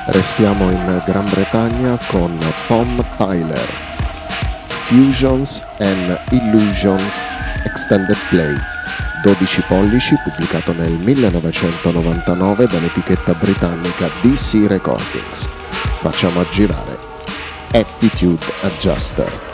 Restiamo in Gran Bretagna con Tom Tyler, Fusions and Illusions Extended Play, 12 pollici, pubblicato nel 1999 dall'etichetta britannica DC Recordings. Facciamo aggirare Attitude Adjuster.